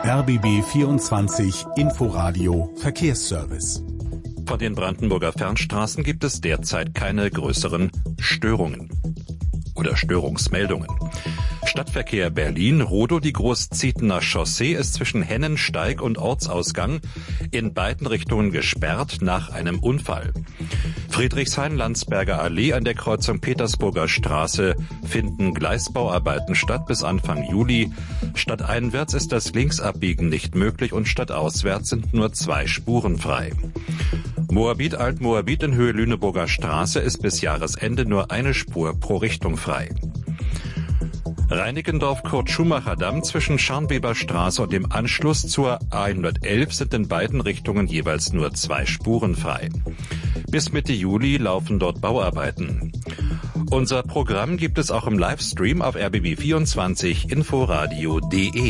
RBB 24 Inforadio Verkehrsservice. Von den Brandenburger Fernstraßen gibt es derzeit keine größeren Störungen oder Störungsmeldungen. Stadtverkehr Berlin, Rodow, die Großzietener Chaussee ist zwischen Hennensteig und Ortsausgang in beiden Richtungen gesperrt nach einem Unfall. Friedrichshain-Landsberger Allee an der Kreuzung Petersburger Straße finden Gleisbauarbeiten statt bis Anfang Juli. Stadteinwärts ist das Linksabbiegen nicht möglich und stadtauswärts sind nur 2 Spuren frei. Moabit Altmoabit in Höhe Lüneburger Straße ist bis Jahresende nur eine Spur pro Richtung frei. Reinickendorf-Kurt-Schumacher-Damm zwischen Scharnweber Straße und dem Anschluss zur A111 sind in beiden Richtungen jeweils nur 2 Spuren frei. Bis Mitte Juli laufen dort Bauarbeiten. Unser Programm gibt es auch im Livestream auf rbb24 inforadio.de.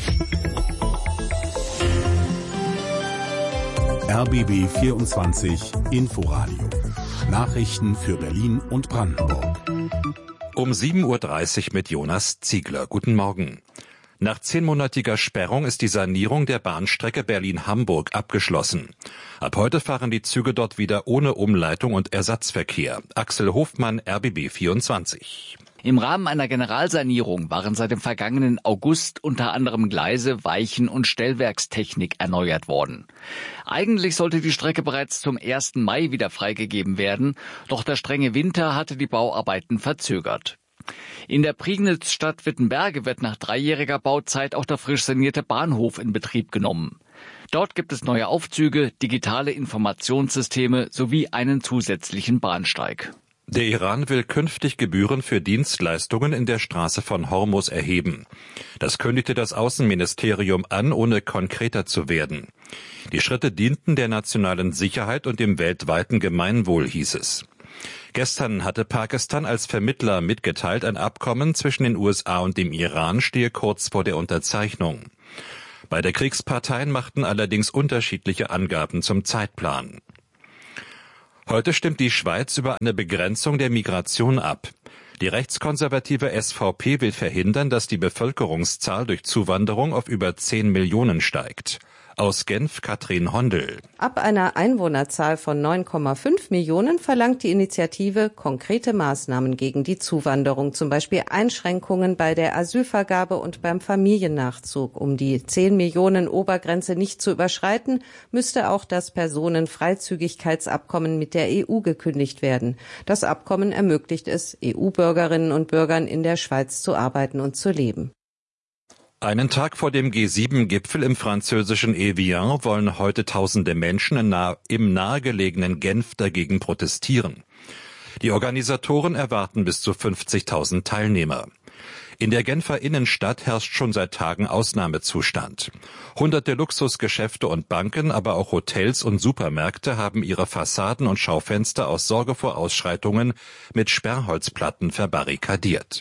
RBB 24 Inforadio. Nachrichten für Berlin und Brandenburg. Um 7.30 Uhr mit Jonas Ziegler. Guten Morgen. Nach 10-monatiger Sperrung ist die Sanierung der Bahnstrecke Berlin-Hamburg abgeschlossen. Ab heute fahren die Züge dort wieder ohne Umleitung und Ersatzverkehr. Axel Hofmann, RBB 24. Im Rahmen einer Generalsanierung waren seit dem vergangenen August unter anderem Gleise, Weichen und Stellwerkstechnik erneuert worden. Eigentlich sollte die Strecke bereits zum 1. Mai wieder freigegeben werden, doch der strenge Winter hatte die Bauarbeiten verzögert. In der Prignitz-Stadt Wittenberge wird nach 3-jähriger Bauzeit auch der frisch sanierte Bahnhof in Betrieb genommen. Dort gibt es neue Aufzüge, digitale Informationssysteme sowie einen zusätzlichen Bahnsteig. Der Iran will künftig Gebühren für Dienstleistungen in der Straße von Hormuz erheben. Das kündigte das Außenministerium an, ohne konkreter zu werden. Die Schritte dienten der nationalen Sicherheit und dem weltweiten Gemeinwohl, hieß es. Gestern hatte Pakistan als Vermittler mitgeteilt, ein Abkommen zwischen den USA und dem Iran stehe kurz vor der Unterzeichnung. Beide Kriegsparteien machten allerdings unterschiedliche Angaben zum Zeitplan. Heute stimmt die Schweiz über eine Begrenzung der Migration ab. Die rechtskonservative SVP will verhindern, dass die Bevölkerungszahl durch Zuwanderung auf über 10 Millionen steigt. Aus Genf Katrin Hondel. Ab einer Einwohnerzahl von 9,5 Millionen verlangt die Initiative konkrete Maßnahmen gegen die Zuwanderung, zum Beispiel Einschränkungen bei der Asylvergabe und beim Familiennachzug. Um die 10 Millionen Obergrenze nicht zu überschreiten, müsste auch das Personenfreizügigkeitsabkommen mit der EU gekündigt werden. Das Abkommen ermöglicht es, EU-Bürgerinnen und Bürgern in der Schweiz zu arbeiten und zu leben. Einen Tag vor dem G7-Gipfel im französischen Evian wollen heute tausende Menschen im nahegelegenen Genf dagegen protestieren. Die Organisatoren erwarten bis zu 50.000 Teilnehmer. In der Genfer Innenstadt herrscht schon seit Tagen Ausnahmezustand. Hunderte Luxusgeschäfte und Banken, aber auch Hotels und Supermärkte haben ihre Fassaden und Schaufenster aus Sorge vor Ausschreitungen mit Sperrholzplatten verbarrikadiert.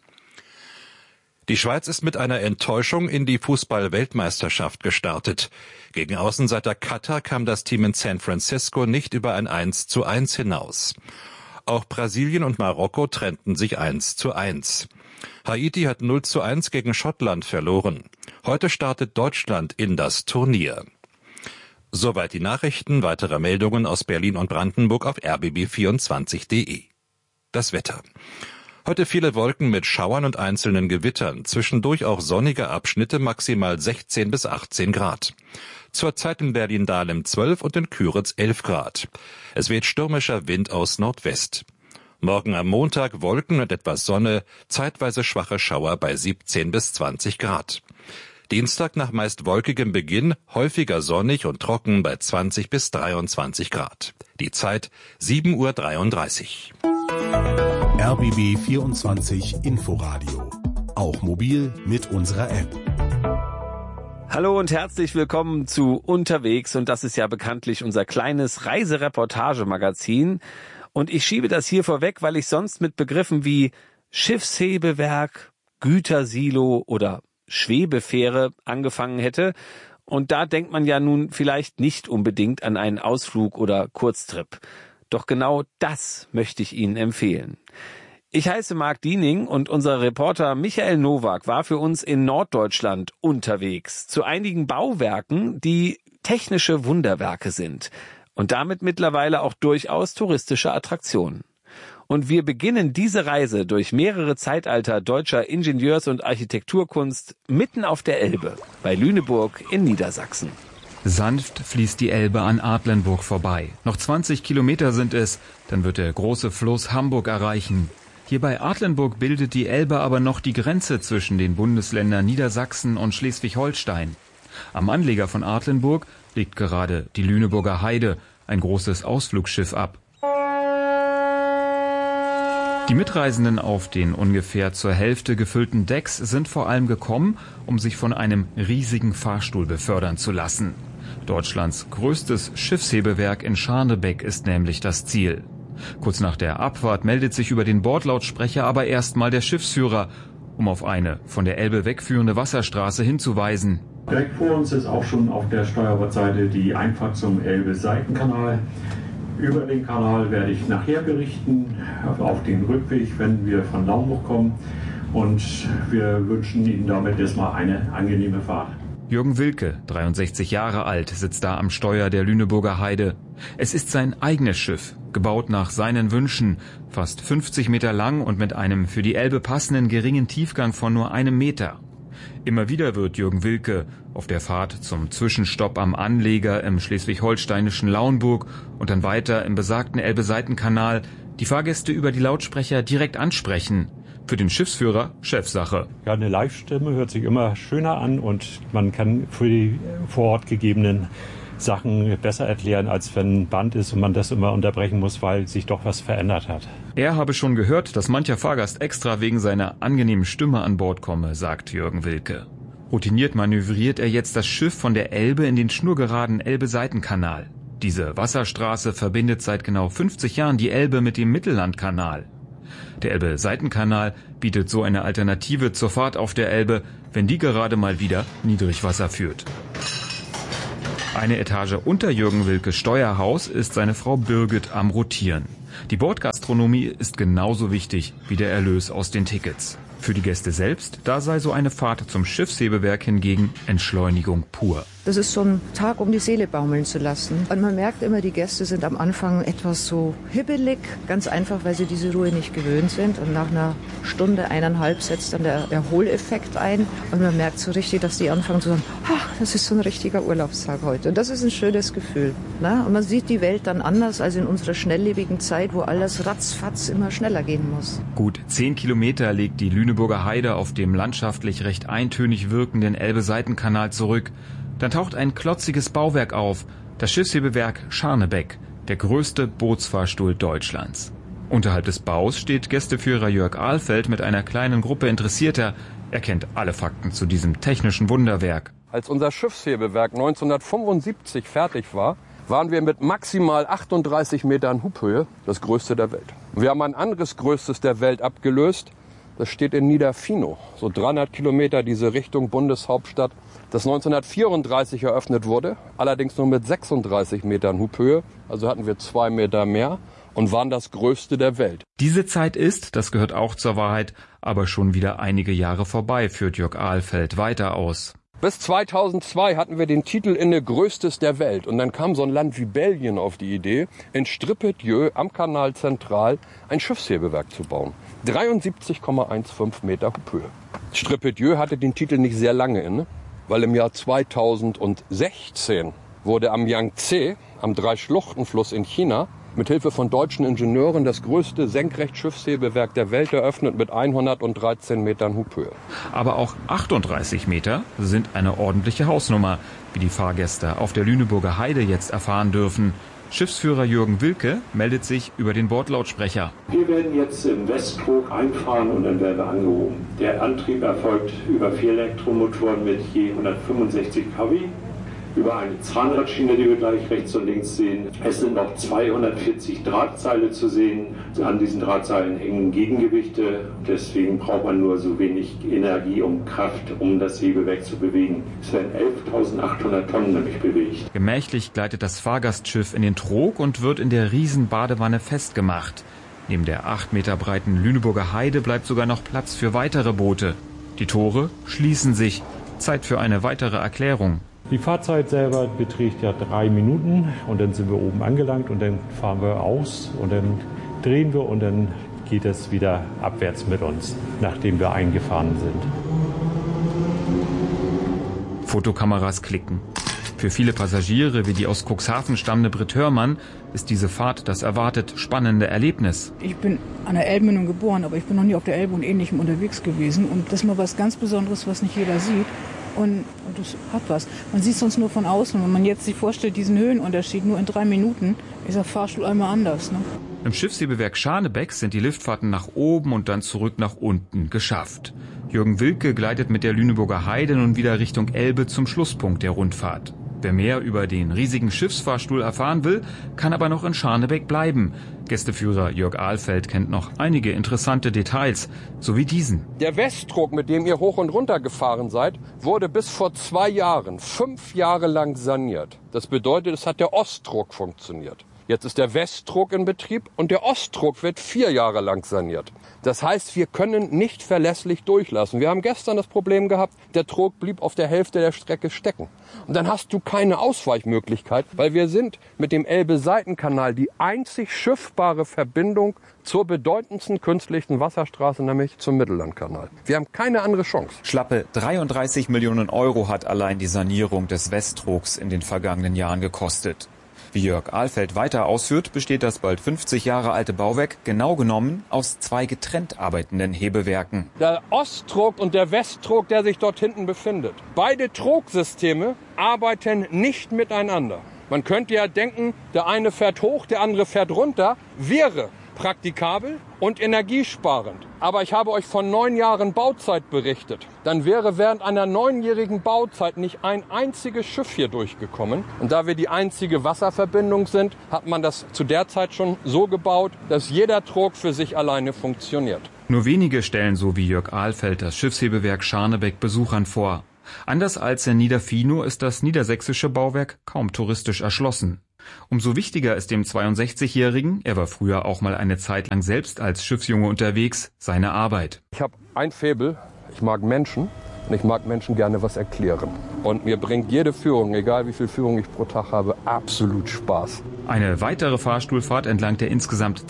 Die Schweiz ist mit einer Enttäuschung in die Fußball-Weltmeisterschaft gestartet. Gegen Außenseiter Katar kam das Team in San Francisco nicht über ein 1:1 hinaus. Auch Brasilien und Marokko trennten sich 1:1. Haiti hat 0:1 gegen Schottland verloren. Heute startet Deutschland in das Turnier. Soweit die Nachrichten. Weitere Meldungen aus Berlin und Brandenburg auf rbb24.de. Das Wetter. Heute viele Wolken mit Schauern und einzelnen Gewittern, zwischendurch auch sonnige Abschnitte, maximal 16 bis 18 Grad. Zurzeit in Berlin-Dahlem 12 und in Küritz 11 Grad. Es weht stürmischer Wind aus Nordwest. Morgen am Montag Wolken und etwas Sonne, zeitweise schwache Schauer bei 17 bis 20 Grad. Dienstag nach meist wolkigem Beginn, häufiger sonnig und trocken bei 20 bis 23 Grad. Die Zeit 7:33 Uhr. RBB 24 Inforadio. Auch mobil mit unserer App. Hallo und herzlich willkommen zu Unterwegs, und das ist ja bekanntlich unser kleines Reisereportagemagazin. Und ich schiebe das hier vorweg, weil ich sonst mit Begriffen wie Schiffshebewerk, Gütersilo oder Schwebefähre angefangen hätte. Und da denkt man ja nun vielleicht nicht unbedingt an einen Ausflug oder Kurztrip. Doch genau das möchte ich Ihnen empfehlen. Ich heiße Marc Diening und unser Reporter Michael Nowak war für uns in Norddeutschland unterwegs zu einigen Bauwerken, die technische Wunderwerke sind und damit mittlerweile auch durchaus touristische Attraktionen. Und wir beginnen diese Reise durch mehrere Zeitalter deutscher Ingenieurs- und Architekturkunst mitten auf der Elbe, bei Lüneburg in Niedersachsen. Sanft fließt die Elbe an Adlenburg vorbei. Noch 20 Kilometer sind es, dann wird der große Fluss Hamburg erreichen. Hier bei Adlenburg bildet die Elbe aber noch die Grenze zwischen den Bundesländern Niedersachsen und Schleswig-Holstein. Am Anleger von Adlenburg legt gerade die Lüneburger Heide, ein großes Ausflugsschiff, ab. Die Mitreisenden auf den ungefähr zur Hälfte gefüllten Decks sind vor allem gekommen, um sich von einem riesigen Fahrstuhl befördern zu lassen. Deutschlands größtes Schiffshebewerk in Scharnebeck ist nämlich das Ziel. Kurz nach der Abfahrt meldet sich über den Bordlautsprecher aber erstmal der Schiffsführer, um auf eine von der Elbe wegführende Wasserstraße hinzuweisen. Direkt vor uns ist auch schon auf der Steuerbordseite die Einfahrt zum Elbe-Seitenkanal. Über den Kanal werde ich nachher berichten, auf den Rückweg, wenn wir von Naumburg kommen. Und wir wünschen Ihnen damit erstmal eine angenehme Fahrt. Jürgen Wilke, 63 Jahre alt, sitzt da am Steuer der Lüneburger Heide. Es ist sein eigenes Schiff, gebaut nach seinen Wünschen, fast 50 Meter lang und mit einem für die Elbe passenden geringen Tiefgang von nur 1 Meter. Immer wieder wird Jürgen Wilke auf der Fahrt zum Zwischenstopp am Anleger im schleswig-holsteinischen Lauenburg und dann weiter im besagten Elbe-Seitenkanal die Fahrgäste über die Lautsprecher direkt ansprechen. Für den Schiffsführer Chefsache. Ja, eine Live-Stimme hört sich immer schöner an und man kann für die vor Ort gegebenen Sachen besser erklären, als wenn ein Band ist und man das immer unterbrechen muss, weil sich doch was verändert hat. Er habe schon gehört, dass mancher Fahrgast extra wegen seiner angenehmen Stimme an Bord komme, sagt Jürgen Wilke. Routiniert manövriert er jetzt das Schiff von der Elbe in den schnurgeraden Elbe-Seitenkanal. Diese Wasserstraße verbindet seit genau 50 Jahren die Elbe mit dem Mittellandkanal. Der Elbe-Seitenkanal bietet so eine Alternative zur Fahrt auf der Elbe, wenn die gerade mal wieder Niedrigwasser führt. Eine Etage unter Jürgen Wilkes Steuerhaus ist seine Frau Birgit am Rotieren. Die Bordgastronomie ist genauso wichtig wie der Erlös aus den Tickets. Für die Gäste selbst, da sei so eine Fahrt zum Schiffshebewerk hingegen Entschleunigung pur. Das ist so ein Tag, um die Seele baumeln zu lassen. Und man merkt immer, die Gäste sind am Anfang etwas so hibbelig, ganz einfach, weil sie diese Ruhe nicht gewöhnt sind. Und nach einer Stunde, 1,5 setzt dann der Erholeffekt ein. Und man merkt so richtig, dass die anfangen zu sagen, ach, das ist so ein richtiger Urlaubstag heute. Und das ist ein schönes Gefühl. Ne? Und man sieht die Welt dann anders als in unserer schnelllebigen Zeit, wo alles ratzfatz immer schneller gehen muss. Gut 10 Kilometer legt die Lüneburger Heide auf dem landschaftlich recht eintönig wirkenden Elbe-Seitenkanal zurück. Dann taucht ein klotziges Bauwerk auf, das Schiffshebewerk Scharnebeck, der größte Bootsfahrstuhl Deutschlands. Unterhalb des Baus steht Gästeführer Jörg Ahlfeld mit einer kleinen Gruppe Interessierter. Er kennt alle Fakten zu diesem technischen Wunderwerk. Als unser Schiffshebewerk 1975 fertig war, waren wir mit maximal 38 Metern Hubhöhe das größte der Welt. Wir haben ein anderes größtes der Welt abgelöst. Das steht in Niederfino, so 300 Kilometer diese Richtung Bundeshauptstadt, das 1934 eröffnet wurde, allerdings nur mit 36 Metern Hubhöhe, also hatten wir 2 Meter mehr und waren das größte der Welt. Diese Zeit ist, das gehört auch zur Wahrheit, aber schon wieder einige Jahre vorbei, führt Jörg Ahlfeld weiter aus. Bis 2002 hatten wir den Titel inne größtes der Welt und dann kam so ein Land wie Belgien auf die Idee, in Stripet-Dieu am Kanal Zentral ein Schiffshebewerk zu bauen. 73,15 Meter Hubhöhe. Stripet-Dieu hatte den Titel nicht sehr lange inne, weil im Jahr 2016 wurde am Yangtze, am Drei-Schluchten-Fluss in China, mit Hilfe von deutschen Ingenieuren das größte Senkrecht-Schiffshebewerk der Welt eröffnet mit 113 Metern Hubhöhe. Aber auch 38 Meter sind eine ordentliche Hausnummer, wie die Fahrgäste auf der Lüneburger Heide jetzt erfahren dürfen. Schiffsführer Jürgen Wilke meldet sich über den Bordlautsprecher. Wir werden jetzt im Westtrog einfahren und dann werden wir angehoben. Der Antrieb erfolgt über 4 Elektromotoren mit je 165 kW. Über eine Zahnradschiene, die wir gleich rechts und links sehen. Es sind noch 240 Drahtseile zu sehen. An diesen Drahtseilen hängen Gegengewichte. Deswegen braucht man nur so wenig Energie und Kraft, um das Hebewerk zu bewegen. Es werden 11.800 Tonnen nämlich bewegt. Gemächlich gleitet das Fahrgastschiff in den Trog und wird in der Riesenbadewanne festgemacht. Neben der 8 Meter breiten Lüneburger Heide bleibt sogar noch Platz für weitere Boote. Die Tore schließen sich. Zeit für eine weitere Erklärung. Die Fahrzeit selber beträgt ja 3 Minuten und dann sind wir oben angelangt und dann fahren wir aus und dann drehen wir und dann geht es wieder abwärts mit uns, nachdem wir eingefahren sind. Fotokameras klicken. Für viele Passagiere, wie die aus Cuxhaven stammende Britt Hörmann, ist diese Fahrt das erwartet spannende Erlebnis. Ich bin an der Elbmündung geboren, aber ich bin noch nie auf der Elbe und Ähnlichem unterwegs gewesen. Und das ist mal was ganz Besonderes, was nicht jeder sieht. Und das hat was. Man sieht es sonst nur von außen. Wenn man jetzt sich vorstellt, diesen Höhenunterschied nur in 3 Minuten, ist der Fahrstuhl einmal anders. Ne? Im Schiffshebewerk Scharnebeck sind die Liftfahrten nach oben und dann zurück nach unten geschafft. Jürgen Wilke gleitet mit der Lüneburger Heide nun wieder Richtung Elbe zum Schlusspunkt der Rundfahrt. Wer mehr über den riesigen Schiffsfahrstuhl erfahren will, kann aber noch in Scharnebeck bleiben. Gästeführer Jörg Ahlfeld kennt noch einige interessante Details, so wie diesen. Der Westtrog, mit dem ihr hoch und runter gefahren seid, wurde bis vor 2 Jahren 5 Jahre lang saniert. Das bedeutet, es hat der Osttrog funktioniert. Jetzt ist der Westtrog in Betrieb und der Osttrog wird 4 Jahre lang saniert. Das heißt, wir können nicht verlässlich durchlassen. Wir haben gestern das Problem gehabt, der Trog blieb auf der Hälfte der Strecke stecken. Und dann hast du keine Ausweichmöglichkeit, weil wir sind mit dem Elbe-Seitenkanal die einzig schiffbare Verbindung zur bedeutendsten künstlichen Wasserstraße, nämlich zum Mittellandkanal. Wir haben keine andere Chance. Schlappe 33 Millionen Euro hat allein die Sanierung des Westtrogs in den vergangenen Jahren gekostet. Wie Jörg Ahlfeld weiter ausführt, besteht das bald 50 Jahre alte Bauwerk genau genommen aus 2 getrennt arbeitenden Hebewerken. Der Osttrog und der Westtrog, der sich dort hinten befindet. Beide Trogsysteme arbeiten nicht miteinander. Man könnte ja denken, der eine fährt hoch, der andere fährt runter. Wäre praktikabel und energiesparend. Aber ich habe euch von 9 Jahren Bauzeit berichtet. Dann wäre während einer 9-jährigen Bauzeit nicht ein einziges Schiff hier durchgekommen. Und da wir die einzige Wasserverbindung sind, hat man das zu der Zeit schon so gebaut, dass jeder Trog für sich alleine funktioniert. Nur wenige stellen so wie Jörg Ahlfeld das Schiffshebewerk Scharnebeck Besuchern vor. Anders als in Niederfinow ist das niedersächsische Bauwerk kaum touristisch erschlossen. Umso wichtiger ist dem 62-Jährigen, er war früher auch mal eine Zeit lang selbst als Schiffsjunge unterwegs, seine Arbeit. Ich habe ein Faible, ich mag Menschen und ich mag Menschen gerne was erklären. Und mir bringt jede Führung, egal wie viel Führung ich pro Tag habe, absolut Spaß. Eine weitere Fahrstuhlfahrt entlang der insgesamt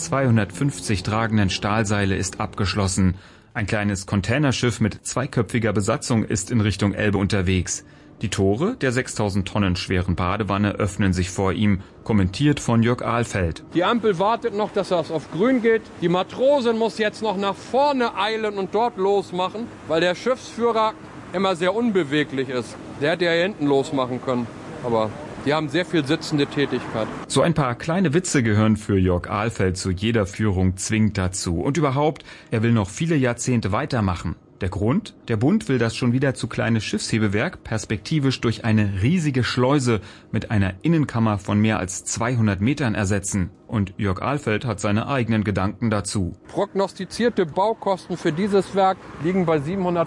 250 tragenden Stahlseile ist abgeschlossen. Ein kleines Containerschiff mit 2-köpfiger Besatzung ist in Richtung Elbe unterwegs. Die Tore der 6000 Tonnen schweren Badewanne öffnen sich vor ihm, kommentiert von Jörg Ahlfeld. Die Ampel wartet noch, dass das auf grün geht. Die Matrosin muss jetzt noch nach vorne eilen und dort losmachen, weil der Schiffsführer immer sehr unbeweglich ist. Der hätte ja hier hinten losmachen können, aber die haben sehr viel sitzende Tätigkeit. So ein paar kleine Witze gehören für Jörg Ahlfeld zu jeder Führung zwingend dazu. Und überhaupt, er will noch viele Jahrzehnte weitermachen. Der Grund? Der Bund will das schon wieder zu kleine Schiffshebewerk perspektivisch durch eine riesige Schleuse mit einer Innenkammer von mehr als 200 Metern ersetzen. Und Jörg Ahlfeld hat seine eigenen Gedanken dazu. Prognostizierte Baukosten für dieses Werk liegen bei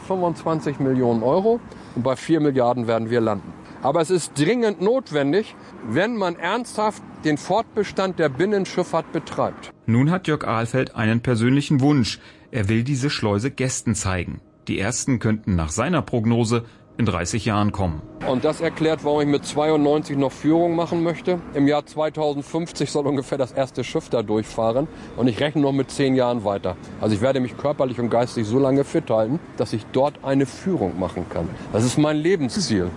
725 Millionen Euro und bei 4 Milliarden werden wir landen. Aber es ist dringend notwendig, wenn man ernsthaft den Fortbestand der Binnenschifffahrt betreibt. Nun hat Jörg Ahlfeld einen persönlichen Wunsch. Er will diese Schleuse Gästen zeigen. Die ersten könnten nach seiner Prognose in 30 Jahren kommen. Und das erklärt, warum ich mit 92 noch Führung machen möchte. Im Jahr 2050 soll ungefähr das erste Schiff da durchfahren. Und ich rechne noch mit 10 Jahren weiter. Also ich werde mich körperlich und geistig so lange fit halten, dass ich dort eine Führung machen kann. Das ist mein Lebensziel.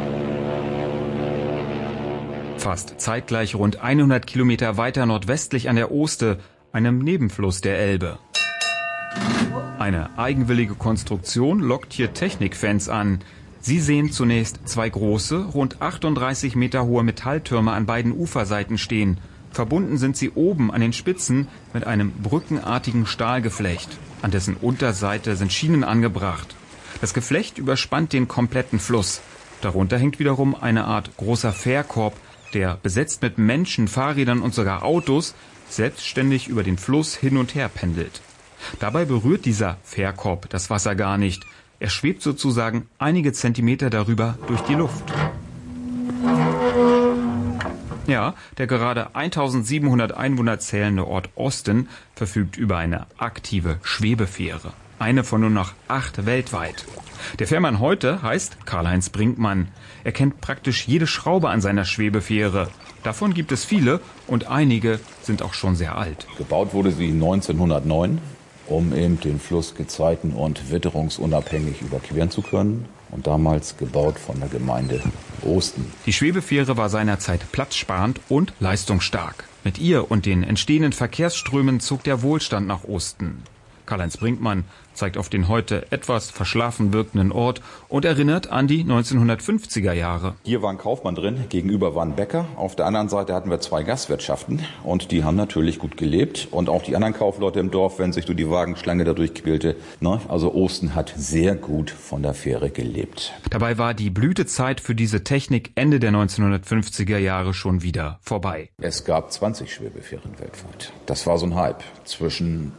Fast zeitgleich rund 100 Kilometer weiter nordwestlich an der Oste, einem Nebenfluss der Elbe. Eine eigenwillige Konstruktion lockt hier Technikfans an. Sie sehen zunächst 2 große, rund 38 Meter hohe Metalltürme an beiden Uferseiten stehen. Verbunden sind sie oben an den Spitzen mit einem brückenartigen Stahlgeflecht. An dessen Unterseite sind Schienen angebracht. Das Geflecht überspannt den kompletten Fluss. Darunter hängt wiederum eine Art großer Fährkorb, der, besetzt mit Menschen, Fahrrädern und sogar Autos, selbstständig über den Fluss hin und her pendelt. Dabei berührt dieser Fährkorb das Wasser gar nicht. Er schwebt sozusagen einige Zentimeter darüber durch die Luft. Ja, der gerade 1700 Einwohner zählende Ort Osten verfügt über eine aktive Schwebefähre. Eine von nur noch 8 weltweit. Der Fährmann heute heißt Karl-Heinz Brinkmann. Er kennt praktisch jede Schraube an seiner Schwebefähre. Davon gibt es viele und einige sind auch schon sehr alt. Gebaut wurde sie 1909, um eben den Fluss gezeiten- und witterungsunabhängig überqueren zu können. Und damals gebaut von der Gemeinde Osten. Die Schwebefähre war seinerzeit platzsparend und leistungsstark. Mit ihr und den entstehenden Verkehrsströmen zog der Wohlstand nach Osten. Karl-Heinz Brinkmann zeigt auf den heute etwas verschlafen wirkenden Ort und erinnert an die 1950er Jahre. Hier war ein Kaufmann drin, gegenüber war ein Bäcker. Auf der anderen Seite hatten wir 2 Gastwirtschaften und die haben natürlich gut gelebt. Und auch die anderen Kaufleute im Dorf, wenn sich so die Wagenschlange dadurch quälte. Also Osten hat sehr gut von der Fähre gelebt. Dabei war die Blütezeit für diese Technik Ende der 1950er Jahre schon wieder vorbei. Es gab 20 Schwebefähren weltweit. Das war so ein Hype zwischen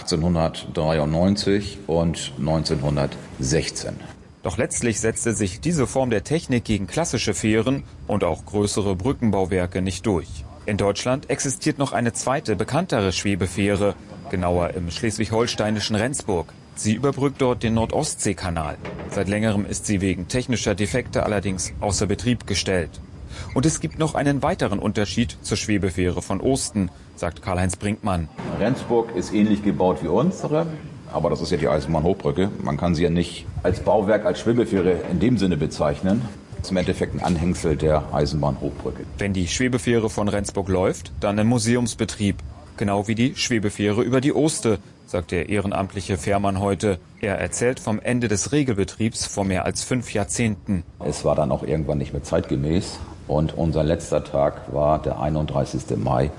1893 und 1916. Doch letztlich setzte sich diese Form der Technik gegen klassische Fähren und auch größere Brückenbauwerke nicht durch. In Deutschland existiert noch eine zweite, bekanntere Schwebefähre, genauer im schleswig-holsteinischen Rendsburg. Sie überbrückt dort den Nord-Ostsee-Kanal. Seit längerem ist sie wegen technischer Defekte allerdings außer Betrieb gestellt. Und es gibt noch einen weiteren Unterschied zur Schwebefähre von Osten, sagt Karl-Heinz Brinkmann. Rendsburg ist ähnlich gebaut wie unsere, aber das ist ja die Eisenbahnhochbrücke. Man kann sie ja nicht als Bauwerk, als Schwebefähre in dem Sinne bezeichnen. Das ist im Endeffekt ein Anhängsel der Eisenbahnhochbrücke. Wenn die Schwebefähre von Rendsburg läuft, dann im Museumsbetrieb. Genau wie die Schwebefähre über die Oste, sagt der ehrenamtliche Fährmann heute. Er erzählt vom Ende des Regelbetriebs vor mehr als 5 Jahrzehnten. Es war dann auch irgendwann nicht mehr zeitgemäß. Und unser letzter Tag war der 31. Mai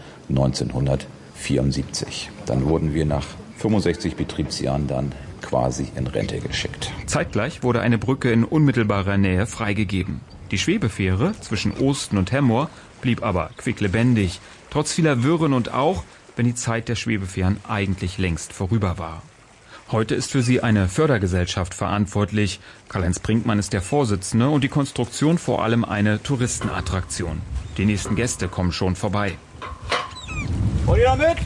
1974. Dann wurden wir nach 65 Betriebsjahren dann quasi in Rente geschickt. Zeitgleich wurde eine Brücke in unmittelbarer Nähe freigegeben. Die Schwebefähre zwischen Osten und Hemmoor blieb aber quicklebendig, trotz vieler Wirren und auch, wenn die Zeit der Schwebefähren eigentlich längst vorüber war. Heute ist für sie eine Fördergesellschaft verantwortlich. Karl-Heinz Brinkmann ist der Vorsitzende und die Konstruktion vor allem eine Touristenattraktion. Die nächsten Gäste kommen schon vorbei. Wollt ihr da mit?